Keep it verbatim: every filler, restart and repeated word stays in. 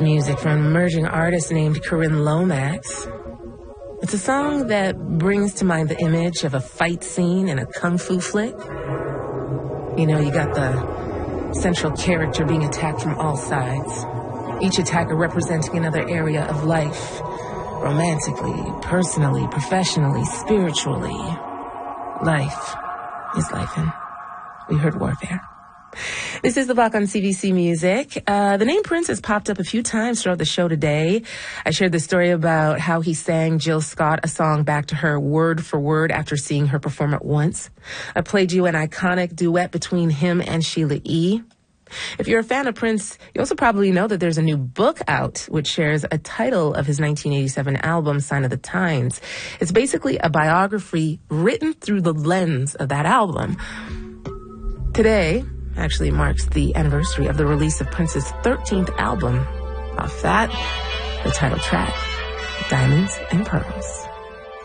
music from an emerging artist named Corinne Lomax. It's a song that brings to mind the image of a fight scene in a kung fu flick. You know, you got the central character being attacked from all sides, each attacker representing another area of life, romantically, personally, professionally, spiritually. Life is life, and we heard warfare. This is The Block on C B C Music. Uh, the name Prince has popped up a few times throughout the show today. I shared the story about how he sang Jill Scott a song back to her word for word after seeing her perform it once. I played you an iconic duet between him and Sheila E. If you're a fan of Prince, you also probably know that there's a new book out which shares a title of his nineteen eighty-seven album, Sign of the Times. It's basically a biography written through the lens of that album. Today actually marks the anniversary of the release of Prince's thirteenth album. Off that, the title track, Diamonds and Pearls.